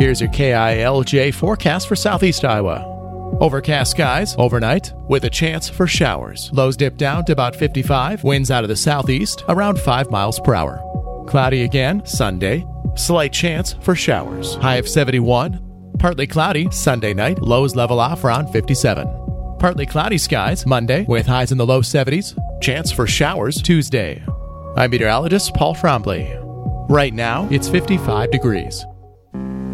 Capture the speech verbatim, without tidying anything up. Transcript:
Here's your K I L J forecast for southeast Iowa. Overcast skies overnight with a chance for showers. Lows dip down to about fifty-five. Winds out of the southeast around five miles per hour. Cloudy again Sunday. Slight chance for showers. High of seventy-one. Partly cloudy Sunday night. Lows level off around fifty-seven. Partly cloudy skies Monday with highs in the low seventies. Chance for showers Tuesday. I'm meteorologist Paul Trombley. Right now, it's fifty-five degrees.